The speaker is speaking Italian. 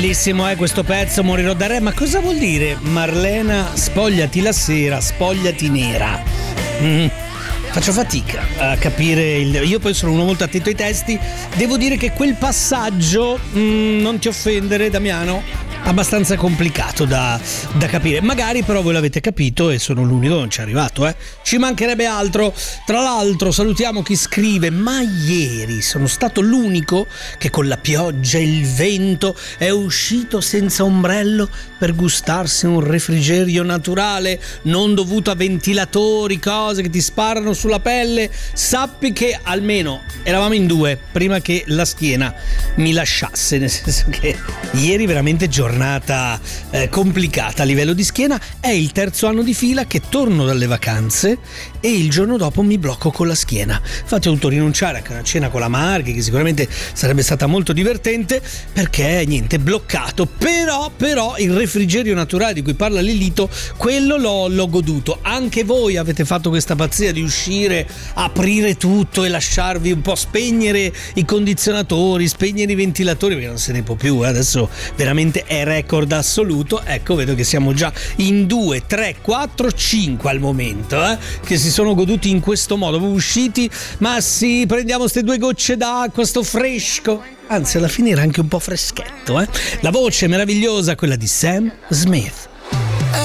Bellissimo questo pezzo, Morirò da re. Ma cosa vuol dire Marlena, spogliati la sera, spogliati nera? Faccio fatica a capire io poi sono uno molto attento ai testi. Devo dire che quel passaggio, non ti offendere Damiano, abbastanza complicato da capire. Magari però voi l'avete capito e sono l'unico che non ci è arrivato, ci mancherebbe altro. Tra l'altro salutiamo chi scrive: ma ieri sono stato l'unico che con la pioggia e il vento è uscito senza ombrello per gustarsi un refrigerio naturale, non dovuto a ventilatori, cose che ti sparano sulla pelle. Sappi che almeno eravamo in due prima che la schiena mi lasciasse, nel senso che ieri veramente giornata complicata a livello di schiena. È il terzo anno di fila che torno dalle vacanze e il giorno dopo mi blocco con la schiena. Infatti ho dovuto rinunciare a una cena con la Marghi, che sicuramente sarebbe stata molto divertente, perché niente, bloccato. Però il refrigerio naturale di cui parla Lilito, quello l'ho goduto. Anche voi avete fatto questa pazzia di uscire, aprire tutto e lasciarvi un po', spegnere i condizionatori, spegnere i ventilatori, perché non se ne può più, adesso veramente è record assoluto. Ecco, vedo che siamo già in 2, 3, 4, 5 al momento, che si sono goduti in questo modo, usciti. Ma sì, prendiamo queste 2 gocce d'acqua, sto fresco. Anzi, alla fine era anche un po' freschetto, La voce meravigliosa, quella di Sam Smith.